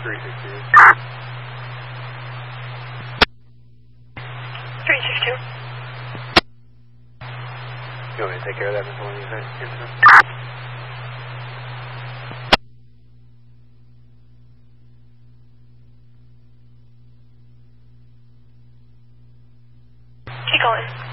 362. 362. You want me to take care of that, Mr. One, you say? Keep going.